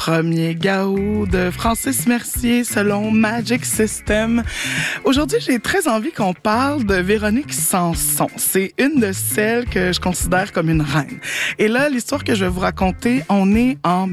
premier Gaou de Francis Mercier selon Magic System. Aujourd'hui, j'ai très envie qu'on parle de Véronique Sanson. C'est une de celles que je considère comme une reine. Et là, l'histoire que je vais vous raconter, on est en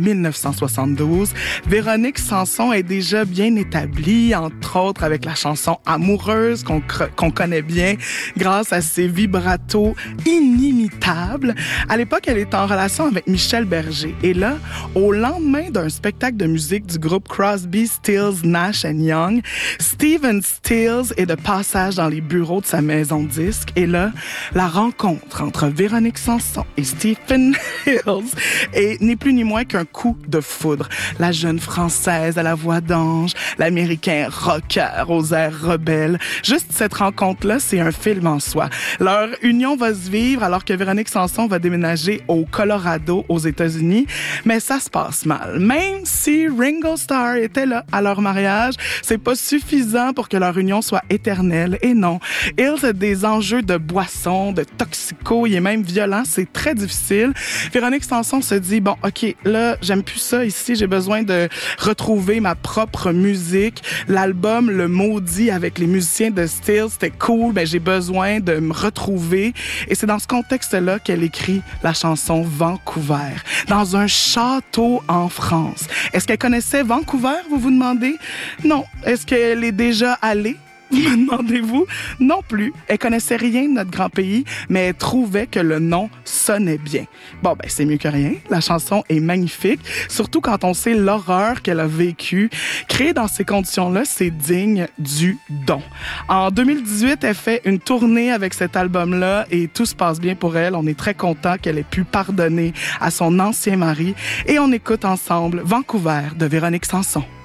1972. Véronique Sanson est déjà bien établie, entre autres avec la chanson Amoureuse qu'on connaît bien grâce à ses vibratos inimitables. À l'époque, elle est en relation avec Michel Berger. Et là, au lendemain d'un spectacle de musique du groupe Crosby, Stills, Nash & Young, Stephen Stills est de passage dans les bureaux de sa maison de disques. Et là, la rencontre entre Véronique Sanson et Stephen Stills est ni plus ni moins qu'un coup de foudre. La jeune Française à la voix d'ange, l'Américain rocker aux airs rebelles. Juste cette rencontre-là, c'est un film en soi. Leur union va se vivre alors que Véronique Sanson va déménager au Colorado, aux États-Unis. Mais ça se passe mal. Même si Ringo Starr était là à leur mariage, c'est pas suffisant pour que leur union soit éternelle. Et non, ils ont des enjeux de boissons, de toxico, il est même violent, c'est très difficile. Véronique Sanson se dit, bon, OK, là, j'aime plus ça ici, j'ai besoin de retrouver ma propre musique. L'album Le Maudit avec les musiciens de Stills, c'était cool, mais j'ai besoin de me retrouver. Et c'est dans ce contexte-là qu'elle écrit la chanson Vancouver, dans un château en France. Est-ce qu'elle connaissait Vancouver, vous vous demandez? Non. Est-ce qu'elle est déjà allée? Me demandez-vous? Non plus. Elle connaissait rien de notre grand pays, mais elle trouvait que le nom sonnait bien. Bon, ben, c'est mieux que rien. La chanson est magnifique, surtout quand on sait l'horreur qu'elle a vécue. Créée dans ces conditions-là, c'est digne du don. En 2018, elle fait une tournée avec cet album-là et tout se passe bien pour elle. On est très content qu'elle ait pu pardonner à son ancien mari et on écoute ensemble Vancouver de Véronique Sanson.